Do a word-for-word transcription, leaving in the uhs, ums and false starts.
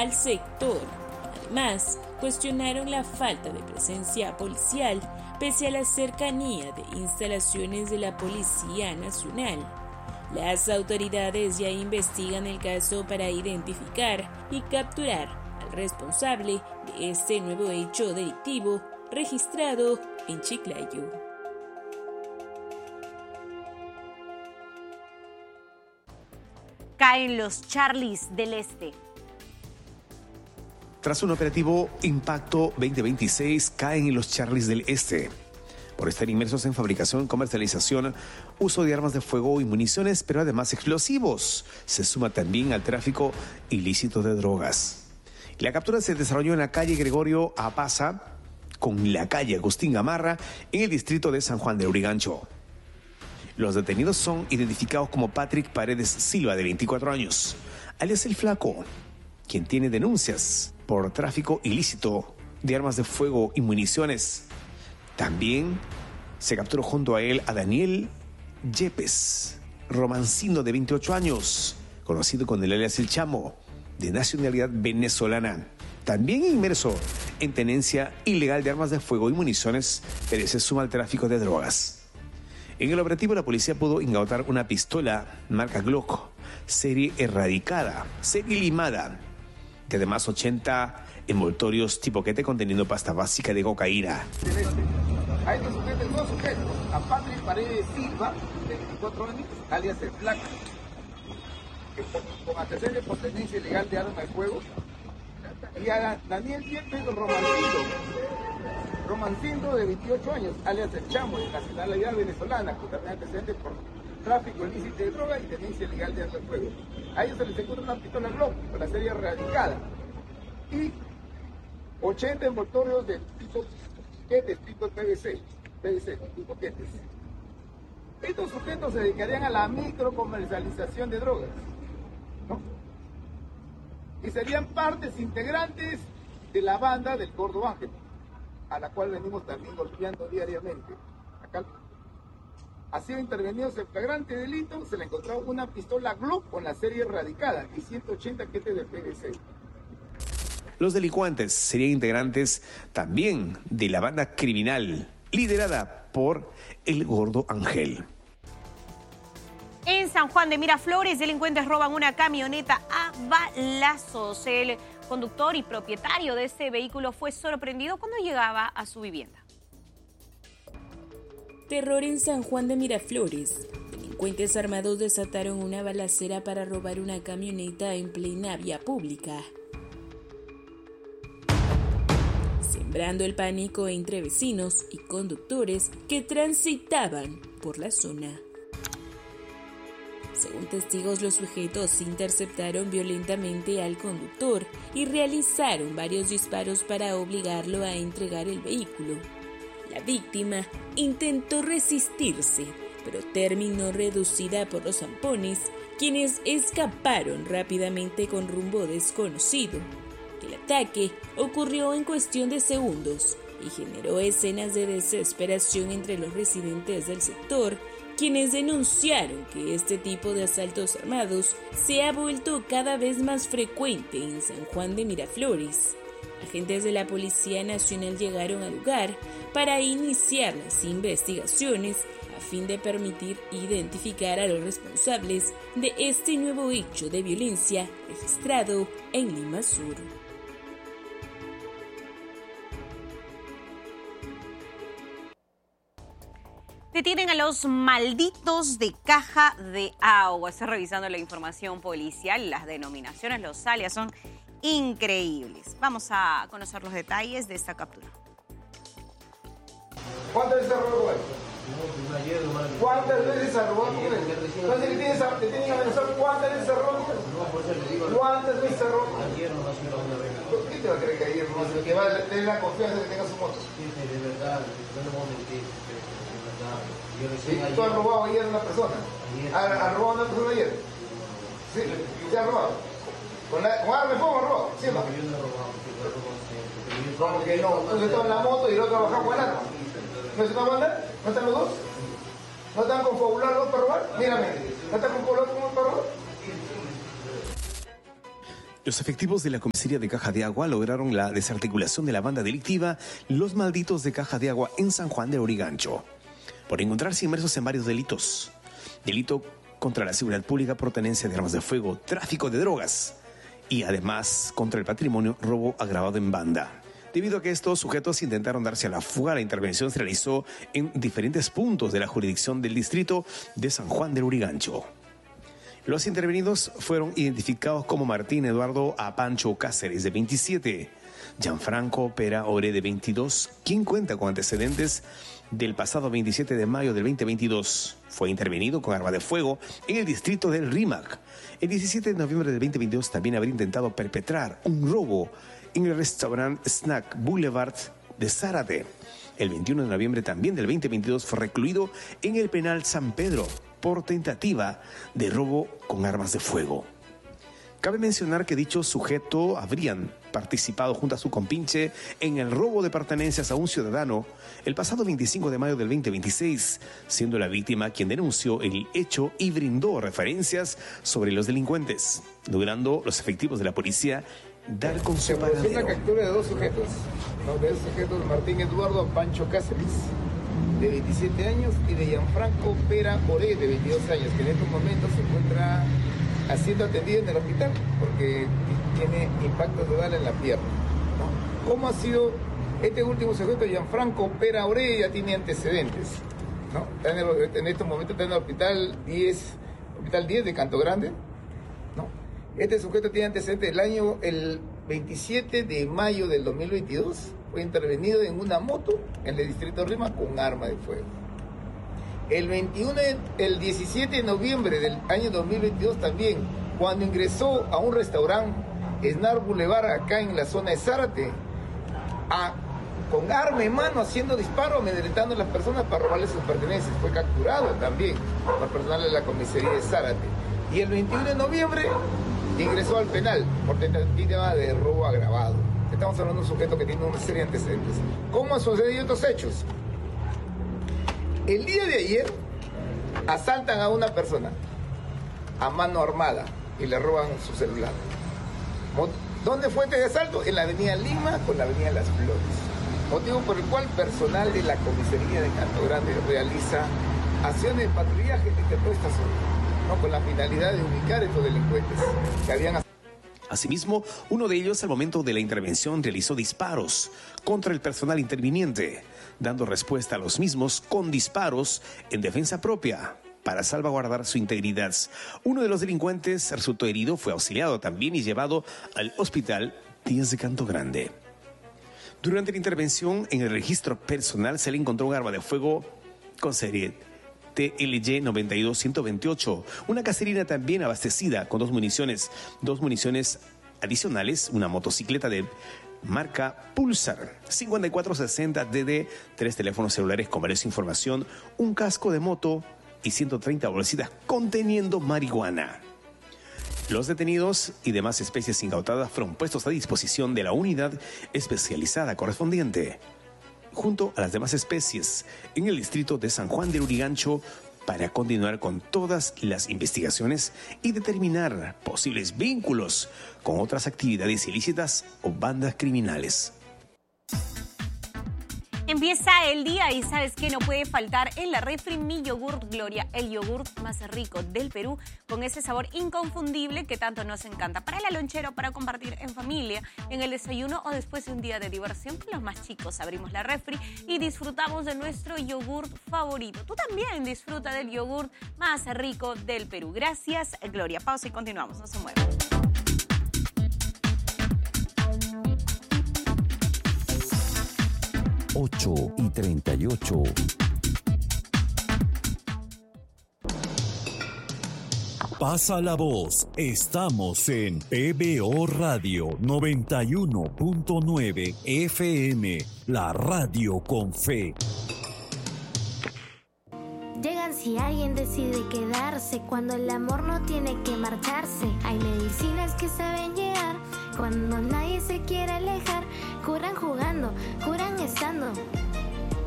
al sector. Además, cuestionaron la falta de presencia policial pese a la cercanía de instalaciones de la Policía Nacional. Las autoridades ya investigan el caso para identificar y capturar al responsable de este nuevo hecho delictivo registrado en Chiclayo. Caen los Charlies del Este. Tras un operativo Impacto veinte veintiséis, caen en los Charlies del Este por estar inmersos en fabricación, comercialización, uso de armas de fuego y municiones, pero además explosivos. Se suma también al tráfico ilícito de drogas. La captura se desarrolló en la calle Gregorio Apaza con la calle Agustín Gamarra en el distrito de San Juan de Lurigancho. Los detenidos son identificados como Patrick Paredes Silva, de veinticuatro años, alias El Flaco, quien tiene denuncias por tráfico ilícito de armas de fuego y municiones. También se capturó junto a él a Daniel Yepes Romancino, de veintiocho años, conocido con el alias El Chamo, de nacionalidad venezolana, también inmerso en tenencia ilegal de armas de fuego y municiones, pero se suma al tráfico de drogas. En el operativo, la policía pudo incautar una pistola marca Glock, serie erradicada, serie limada, de además ochenta envoltorios tipo quete conteniendo pasta básica de cocaína. A estos sujetos, dos sujetos, a Patrick Paredes Silva, de veinticuatro años, alias El Flaco, que con, con antecedentes por tenencia ilegal de armas de fuego, y a Daniel Yepes Romancino, Romancino, de veintiocho años, alias El Chamo, de nacionalidad venezolana, con también antecedentes por tráfico ilícito de droga y tenencia ilegal de armas de fuego. A ellos se les encuentra una pistola Glock con la serie erradicada y ochenta envoltorios de tipo quetes, tipo P V C, P V C, tipo quetes. Estos sujetos se dedicarían a la microcomercialización de drogas, ¿no? Y serían partes integrantes de la banda del Gordo Ángel, a la cual venimos también golpeando diariamente. Acá ha sido intervenidos en flagrante delito, se le encontró una pistola Glock con la serie erradicada y ciento ochenta quetes de P V C. Los delincuentes serían integrantes también de la banda criminal liderada por el Gordo Ángel. En San Juan de Miraflores, delincuentes roban una camioneta a balazos. El conductor y propietario de este vehículo fue sorprendido cuando llegaba a su vivienda. Terror en San Juan de Miraflores. Delincuentes armados desataron una balacera para robar una camioneta en plena vía pública, sembrando el pánico entre vecinos y conductores que transitaban por la zona. Según testigos, los sujetos interceptaron violentamente al conductor y realizaron varios disparos para obligarlo a entregar el vehículo. La víctima intentó resistirse, pero terminó reducida por los zampones, quienes escaparon rápidamente con rumbo desconocido. El ataque ocurrió en cuestión de segundos y generó escenas de desesperación entre los residentes del sector, quienes denunciaron que este tipo de asaltos armados se ha vuelto cada vez más frecuente en San Juan de Miraflores. Agentes de la Policía Nacional llegaron al lugar para iniciar las investigaciones a fin de permitir identificar a los responsables de este nuevo hecho de violencia registrado en Lima Sur. Detienen a los malditos de Caja de Agua. Estoy revisando la información policial. Las denominaciones, los alias son increíbles. Vamos a conocer los detalles de esta captura. ¿Cuántas veces se robó esto? ¿Cuántas veces se robó? Entonces le tienes a, le tienes a amenazar cuántas veces se robó. ¿Cuántas veces se robó? ¿Por qué te va a creer que ayer no? Porque va a tener la confianza de que tenga su moto. De verdad, no le voy a mentir. ¿Sí? ¿Tú has robado ayer a una persona? ¿Has robado a una persona ayer? Sí, ¿se ha robado? ¿Con, la, con arma de fuego has robado? ¿Sí o no? Yo no he robado, ¿Cómo que no? Entonces estaba en la moto y el otro trabajaba con el arma. ¿No se va a mandar? ¿No están los dos? ¿No están confabulados los dos para robar? Mírame, ¿no están confabulados como para robar? Los efectivos de la comisaría de Caja de Agua lograron la desarticulación de la banda delictiva Los Malditos de Caja de Agua en San Juan de Lurigancho, por encontrarse inmersos en varios delitos. Delito contra la seguridad pública por tenencia de armas de fuego, tráfico de drogas y además contra el patrimonio, robo agravado en banda. Debido a que estos sujetos intentaron darse a la fuga, la intervención se realizó en diferentes puntos de la jurisdicción del distrito de San Juan de Lurigancho. Los intervenidos fueron identificados como Martín Eduardo Apancho Cáceres, de veintisiete, Gianfranco Pera Ore, de veintidós, quien cuenta con antecedentes del pasado veintisiete de mayo del veinte veintidós. Fue intervenido con arma de fuego en el distrito del Rímac. El diecisiete de noviembre del veinte veintidós también habría intentado perpetrar un robo en el restaurante Snack Boulevard de Zárate. El veintiuno de noviembre también del veinte veintidós fue recluido en el penal San Pedro por tentativa de robo con armas de fuego. Cabe mencionar que dicho sujeto habrían participado junto a su compinche en el robo de pertenencias a un ciudadano el pasado veinticinco de mayo del veinte veintiséis, siendo la víctima quien denunció el hecho y brindó referencias sobre los delincuentes, logrando los efectivos de la policía dar con su paradero. Se produjo la captura de dos sujetos, ¿no? De dos sujetos, Martín Eduardo Pancho Cáceres, de veintisiete años, y de Gianfranco Pera Ore, de veintidós años, que en estos momentos se encuentra siendo atendido en el hospital porque tiene impacto total en la pierna, ¿no? ¿Cómo ha sido este último sujeto, Gianfranco Pera Ore? Ya tiene antecedentes, ¿no? Está en, el, en estos momentos está en el hospital diez, hospital diez de Canto Grande, ¿no? Este sujeto tiene antecedentes el año, el veintisiete de mayo del dos mil veintidós, fue intervenido en una moto en el distrito Rima con arma de fuego. El veintiuno, el diecisiete de noviembre del año dos mil veintidós también, cuando ingresó a un restaurante Snack Boulevard acá en la zona de Zárate, a, con arma en mano haciendo disparos, amedrentando a las personas para robarles sus pertenencias. Fue capturado también por personal de la comisaría de Zárate. Y el veintiuno de noviembre ingresó al penal por tentativa de robo agravado. Estamos hablando de un sujeto que tiene una serie de antecedentes. ¿Cómo han sucedido estos hechos? El día de ayer asaltan a una persona a mano armada y le roban su celular. ¿Dónde fue este asalto? En la avenida Lima con la avenida Las Flores. Motivo por el cual personal de la comisaría de Canto Grande realiza acciones de patrullaje de toda esta zona, ¿no? Con la finalidad de ubicar a estos delincuentes que habían. Asimismo, uno de ellos al momento de la intervención realizó disparos contra el personal interviniente, dando respuesta a los mismos con disparos en defensa propia para salvaguardar su integridad. Uno de los delincuentes resultó herido, fue auxiliado también y llevado al hospital diez de Canto Grande. Durante la intervención en el registro personal se le encontró un arma de fuego con serie T L Y noventa y dos ciento veintiocho, una caserina también abastecida con dos municiones, dos municiones adicionales, una motocicleta de marca Pulsar cincuenta y cuatro sesenta D D, tres teléfonos celulares con valiosa información, un casco de moto y ciento treinta bolsitas conteniendo marihuana. Los detenidos y demás especies incautadas fueron puestos a disposición de la unidad especializada correspondiente, junto a las demás especies, en el distrito de San Juan de Lurigancho, para continuar con todas las investigaciones y determinar posibles vínculos con otras actividades ilícitas o bandas criminales. Empieza el día y ¿sabes qué no puede faltar en la refri? Mi yogurt Gloria, el yogurt más rico del Perú, con ese sabor inconfundible que tanto nos encanta. Para la lonchera o para compartir en familia, en el desayuno o después de un día de diversión con los más chicos. Abrimos la refri y disfrutamos de nuestro yogurt favorito. Tú también disfruta del yogurt más rico del Perú. Gracias, Gloria. Pausa y continuamos. No se muevan. ocho y treinta y ocho. Pasa la voz. Estamos en P B O Radio noventa y uno punto nueve F M, la radio con fe. Llegan si alguien decide quedarse, cuando el amor no tiene que marcharse. Hay medicinas que saben llegar cuando nadie se quiere alejar. Curan jugando, curan estando.